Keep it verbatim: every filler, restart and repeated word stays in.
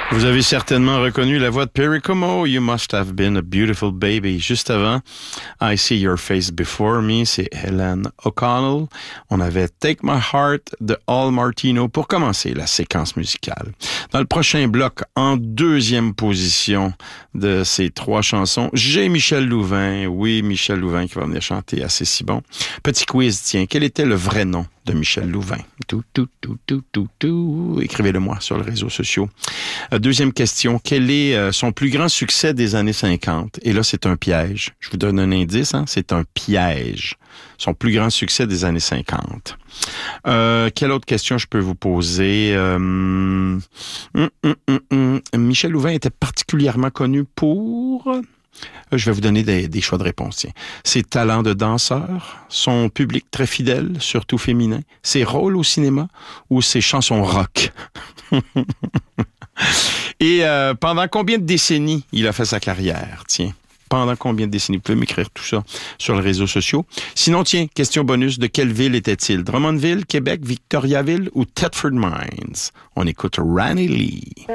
Vous avez certainement reconnu la voix de Perry Como, You Must Have Been a Beautiful Baby. Juste avant, I See Your Face Before Me, c'est Helen O'Connell. On avait Take My Heart de Al Martino pour commencer la séquence musicale. Dans le prochain bloc, en deuxième position de ces trois chansons, j'ai Michel Louvain. Oui, Michel Louvain qui va venir chanter assez si bon. Petit quiz, tiens, quel était le vrai nom de Michel Louvain? Tout, tout, tout, tout, tout, tout. Écrivez-le moi sur les réseaux sociaux. Euh, deuxième question, quel est euh, son plus grand succès des années cinquante? Et là, c'est un piège. Je vous donne un indice, hein? C'est un piège. Son plus grand succès des années cinquante. Euh, quelle autre question je peux vous poser? Euh, hum, hum, hum, hum. Michel Louvain était particulièrement connu pour... Je vais vous donner des, des choix de réponse. Tiens. Ses talents de danseur, son public très fidèle, surtout féminin, ses rôles au cinéma ou ses chansons rock. Et euh, pendant combien de décennies il a fait sa carrière? Tiens, pendant combien de décennies? Vous pouvez m'écrire tout ça sur les réseaux sociaux. Sinon, tiens, question bonus, de quelle ville était-il? Drummondville, Québec, Victoriaville ou Thetford Mines? On écoute Ranny Lee.